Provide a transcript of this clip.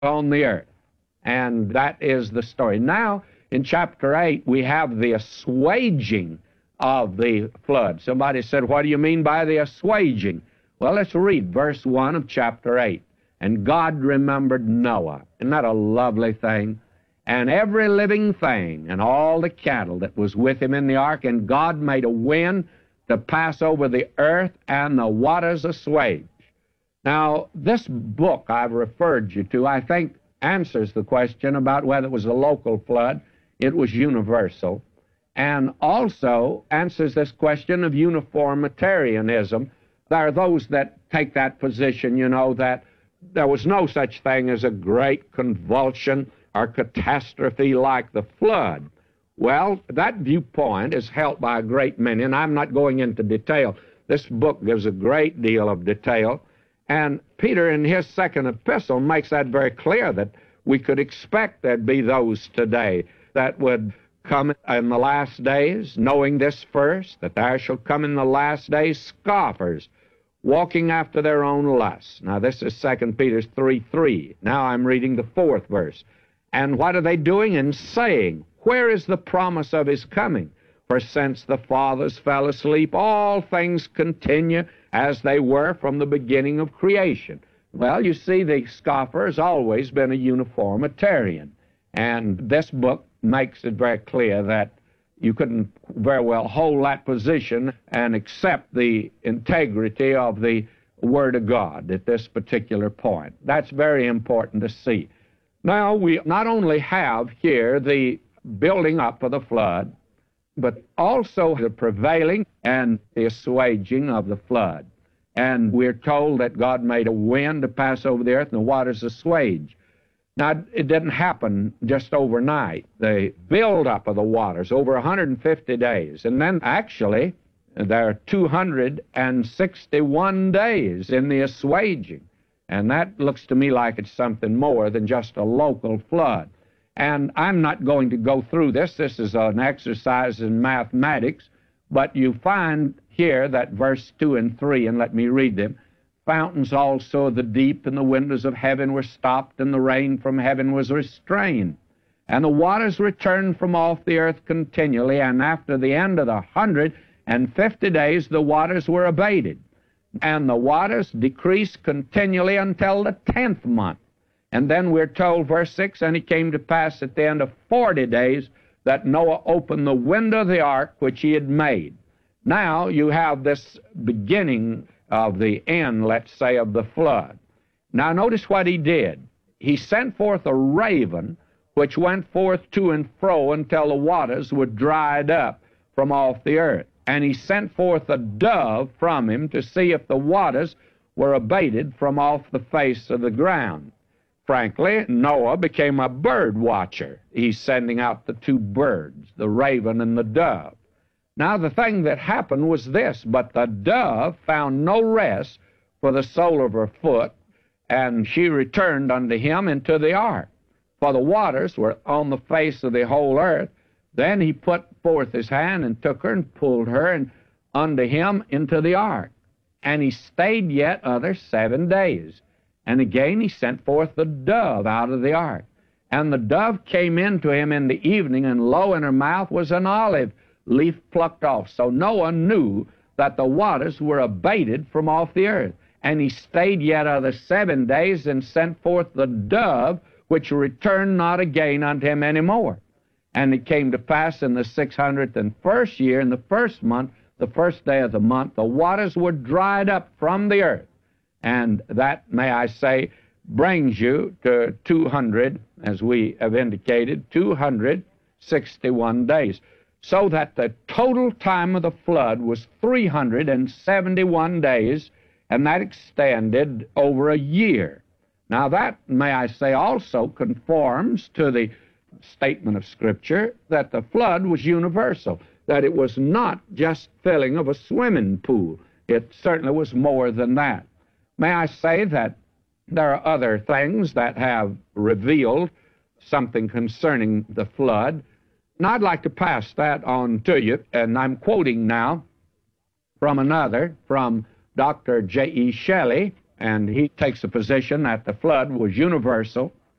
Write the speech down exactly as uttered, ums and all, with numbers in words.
on the earth. And that is the story. Now, in chapter eight, we have the assuaging of the flood. Somebody said, what do you mean by the assuaging? Well, let's read verse one of chapter eight. And God remembered Noah. Isn't that a lovely thing? And every living thing, and all the cattle that was with him in the ark, and God made a wind to pass over the earth, and the waters assuaged. Now, this book I've referred you to, I think, answers the question about whether it was a local flood. It was universal. And also answers this question of uniformitarianism. There are those that take that position, you know, that there was no such thing as a great convulsion or catastrophe like the flood. Well, that viewpoint is held by a great many, and I'm not going into detail. This book gives a great deal of detail, and Peter in his second epistle makes that very clear, that we could expect there'd be those today that would come in the last days, knowing this first, that there shall come in the last days scoffers, walking after their own lusts. Now, this is Second Peter three three. Now I'm reading the fourth verse. And what are they doing? And saying, where is the promise of his coming? For since the fathers fell asleep, all things continue as they were from the beginning of creation. Well, you see, the scoffer has always been a uniformitarian. And this book makes it very clear that you couldn't very well hold that position and accept the integrity of the Word of God at this particular point. That's very important to see. Now, we not only have here the building up of the flood, but also the prevailing and the assuaging of the flood. And we're told that God made a wind to pass over the earth and the waters assuage. Now, it didn't happen just overnight. The build-up of the waters over one hundred fifty days. And then, actually, there are two hundred sixty-one days in the assuaging. And that looks to me like it's something more than just a local flood. And I'm not going to go through this. This is an exercise in mathematics. But you find here that verse two and three, and let me read them. Fountains also of the deep and the windows of heaven were stopped, and the rain from heaven was restrained. And the waters returned from off the earth continually, and after the end of the hundred and fifty days the waters were abated. And the waters decreased continually until the tenth month. And then we're told, verse six, and it came to pass at the end of forty days that Noah opened the window of the ark which he had made. Now you have this beginning of the end, let's say, of the flood. Now notice what he did. He sent forth a raven which went forth to and fro until the waters were dried up from off the earth. And he sent forth a dove from him to see if the waters were abated from off the face of the ground. Frankly, Noah became a bird watcher. He's sending out the two birds, the raven and the dove. Now, the thing that happened was this, but the dove found no rest for the sole of her foot, and she returned unto him into the ark. For the waters were on the face of the whole earth. Then he put forth his hand and took her and pulled her and unto him into the ark. And he stayed yet other seven days. And again he sent forth the dove out of the ark. And the dove came in to him in the evening, and lo, in her mouth was an olive leaf plucked off. So Noah knew that the waters were abated from off the earth. And he stayed yet other seven days, and sent forth the dove, which returned not again unto him any more. And it came to pass in the six hundredth and first year, in the first month, the first day of the month, the waters were dried up from the earth. And that, may I say, brings you to two hundred, as we have indicated, two hundred sixty-one days. So that the total time of the flood was three hundred seventy-one days, and that extended over a year. Now that, may I say, also conforms to the statement of Scripture that the flood was universal, that it was not just filling of a swimming pool. It certainly was more than that. May I say that there are other things that have revealed something concerning the flood. And I'd like to pass that on to you, and I'm quoting now from another, from Doctor J E Shelley, and he takes the position that the flood was universal.